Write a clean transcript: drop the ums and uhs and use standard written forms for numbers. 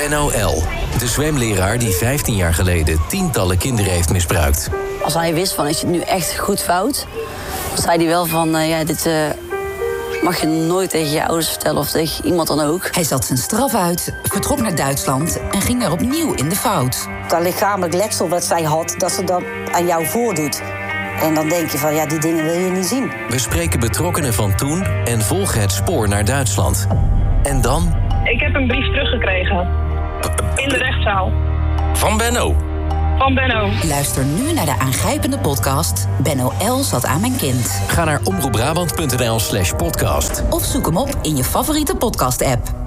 Benno L., de zwemleraar die 15 jaar geleden tientallen kinderen heeft misbruikt. Als hij wist van, is het nu echt goed fout? Dan zei hij wel van, dit mag je nooit tegen je ouders vertellen of tegen iemand dan ook. Hij zat zijn straf uit, vertrok naar Duitsland en ging er opnieuw in de fout. Dat lichamelijk letsel wat zij had, dat ze dat aan jou voordoet. En dan denk je van, die dingen wil je niet zien. We spreken betrokkenen van toen en volgen het spoor naar Duitsland. En dan... Ik heb een brief teruggekregen. In de rechtszaal. Van Benno. Van Benno. Luister nu naar de aangrijpende podcast Benno L. zat aan mijn kind. Ga naar omroepbrabant.nl/podcast. Of zoek hem op in je favoriete podcast-app.